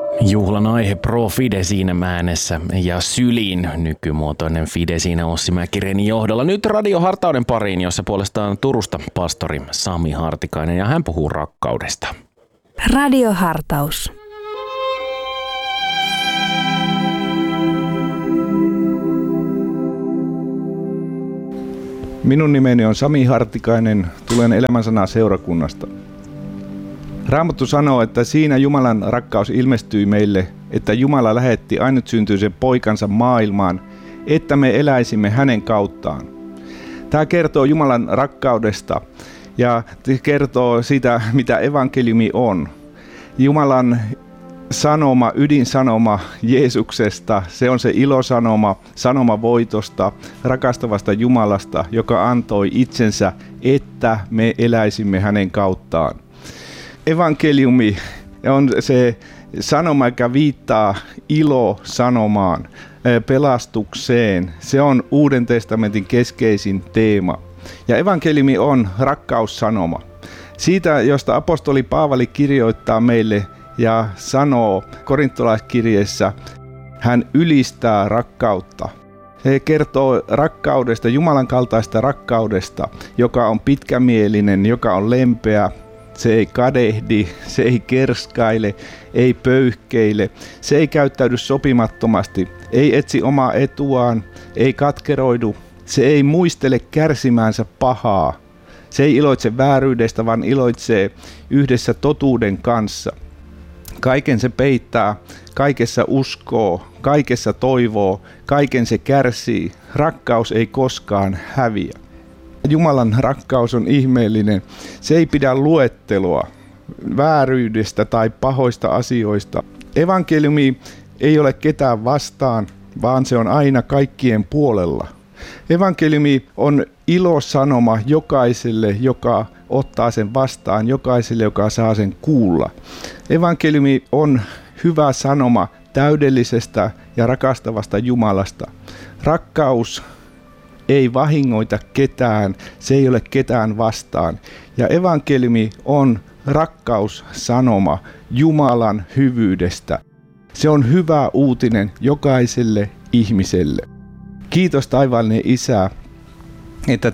Juhlan aihe Pro Fideszin äänessä ja Syliin nykymuotoinen Fideszin Ossi Mäkirenin johdolla. Nyt Radio Hartauden pariin, jossa puolestaan Turusta pastori Sami Hartikainen ja hän puhuu rakkaudesta. Radio Hartaus. Minun nimeni on Sami Hartikainen, tulen Elämänsanaa seurakunnasta. Raamattu sanoo, että siinä Jumalan rakkaus ilmestyi meille, että Jumala lähetti ainutsyntyisen poikansa maailmaan, että me eläisimme hänen kauttaan. Tämä kertoo Jumalan rakkaudesta ja kertoo sitä, mitä evankeliumi on. Jumalan sanoma, ydinsanoma Jeesuksesta, se on se ilosanoma, sanoma voitosta, rakastavasta Jumalasta, joka antoi itsensä, että me eläisimme hänen kauttaan. Evankeliumi on se sanoma, joka viittaa ilo-sanomaan, pelastukseen. Se on Uuden testamentin keskeisin teema. Ja evankeliumi on rakkaussanoma. Siitä, josta apostoli Paavali kirjoittaa meille ja sanoo korintolaiskirjeessä, hän ylistää rakkautta. Se kertoo rakkaudesta, Jumalan kaltaista rakkaudesta, joka on pitkämielinen, joka on lempeä. Se ei kadehdi, se ei kerskaile, ei pöyhkeile, se ei käyttäydy sopimattomasti, ei etsi omaa etuaan, ei katkeroidu, se ei muistele kärsimäänsä pahaa. Se ei iloitse vääryydestä, vaan iloitsee yhdessä totuuden kanssa. Kaiken se peittää, kaikessa uskoo, kaikessa toivoo, kaiken se kärsii. Rakkaus ei koskaan häviä. Jumalan rakkaus on ihmeellinen. Se ei pidä luettelua vääryydestä tai pahoista asioista. Evankeliumi ei ole ketään vastaan, vaan se on aina kaikkien puolella. Evankeliumi on ilosanoma jokaiselle, joka ottaa sen vastaan, jokaiselle, joka saa sen kuulla. Evankeliumi on hyvä sanoma täydellisestä ja rakastavasta Jumalasta. Rakkaus ei vahingoita ketään, se ei ole ketään vastaan. Ja evankeliumi on rakkaussanoma Jumalan hyvyydestä. Se on hyvä uutinen jokaiselle ihmiselle. Kiitos taivaallinen Isä, että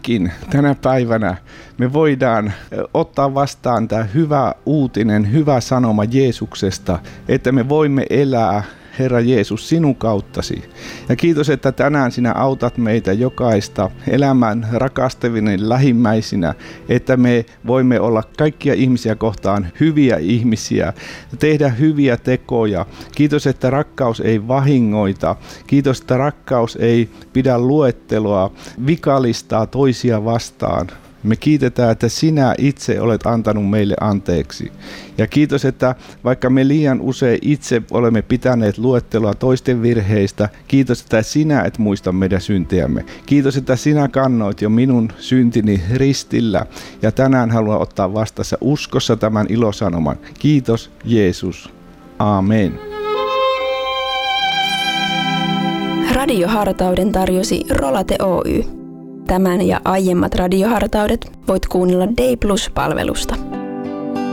tänä päivänä me voidaan ottaa vastaan tämä hyvä uutinen, hyvä sanoma Jeesuksesta, että me voimme elää, Herra Jeesus, sinun kauttasi. Ja kiitos, että tänään sinä autat meitä jokaista elämän rakastavinen lähimmäisinä, että me voimme olla kaikkia ihmisiä kohtaan hyviä ihmisiä, tehdä hyviä tekoja. Kiitos, että rakkaus ei vahingoita. Kiitos, että rakkaus ei pidä luettelua, vikalistaa toisia vastaan. Me kiitetään, että sinä itse olet antanut meille anteeksi. Ja kiitos, että vaikka me liian usein itse olemme pitäneet luettelua toisten virheistä, kiitos, että sinä et muista meidän syntejämme. Kiitos, että sinä kannoit jo minun syntini ristillä. Ja tänään haluan ottaa vastassa uskossa tämän ilosanoman. Kiitos Jeesus. Amen. Radiohartauden tarjosi Rolate Oy. Tämän ja aiemmat radiohartaudet voit kuunnella Day Plus-palvelusta.